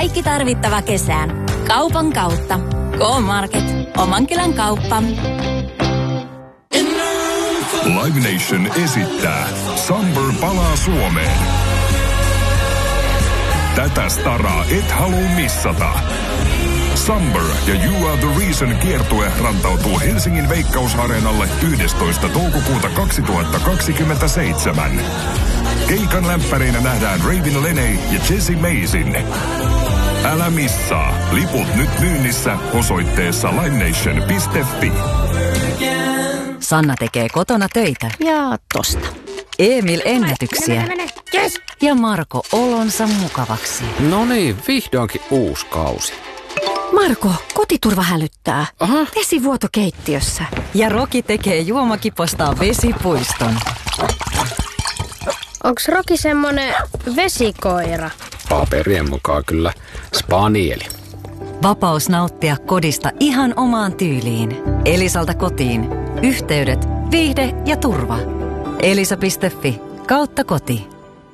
Kaikki tarvittava kesään. Kaupan kautta. K-Market. Oman kylän kauppa. Live Nation esittää Samber palaa Suomeen. Tätä staraa et halua missata. Samber ja You Are The Reason -kiertue rantautuu Helsingin Veikkausareenalle 11. toukokuuta 2027. Keikan lämpäreinä nähdään Raven Leney ja Jessie Mason. Älä missaa. Liput nyt myynnissä osoitteessa livenation.fi. Sanna tekee kotona töitä. Ja tosta. Emil ennätyksiä. Mene. Yes. Ja Marko olonsa mukavaksi. No niin, vihdoinkin uusi kausi. Marko, kotiturva hälyttää. Aha. Vesivuoto keittiössä. Ja Roki tekee juomakipostaan vesipuiston. Onks Roki semmonen vesikoira? Paperien mukaan kyllä spanieli. Vapaus nauttia kodista ihan omaan tyyliin. Elisalta kotiin. Yhteydet, viihde ja turva. Elisa.fi/koti.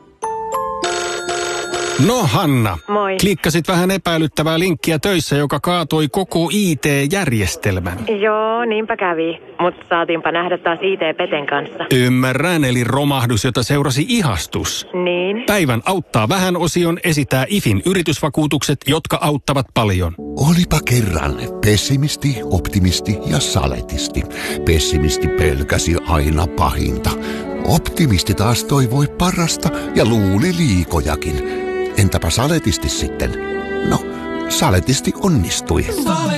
No Hanna, Moi. klikkasit vähän epäilyttävää linkkiä töissä, joka kaatoi koko IT-järjestelmän. Joo, niinpä kävi. Mutta saatiinpa nähdä taas IT-peten kanssa. Ymmärrän, eli romahdus, jota seurasi ihastus. Niin. Päivän auttaa vähän -osion esitää IFin yritysvakuutukset, jotka auttavat paljon. Olipa kerran pessimisti, optimisti ja saletisti. Pessimisti pelkäsi aina pahinta. Optimisti taas toivoi parasta ja luuli liikojakin. Entäpä saletisti sitten? No, saletisti onnistui.